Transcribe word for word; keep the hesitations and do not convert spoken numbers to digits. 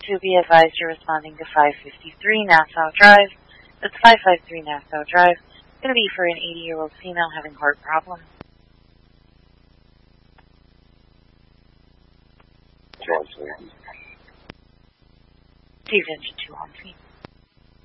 two, be advised you're responding to five fifty-three Nassau Drive. That's five five three Nassau Drive. It's going to be for an eighty-year-old female having heart problems. Two engine two on scene.